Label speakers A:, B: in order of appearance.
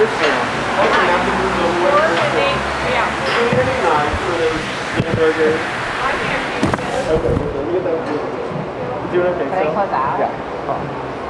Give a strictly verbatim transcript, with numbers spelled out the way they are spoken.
A: Yes, ma'am. Hopefully not to move over. Yeah. eighty-nine for those dinner burgers. Okay, let me get that. You doing okay?
B: Can I close out?
A: Yeah.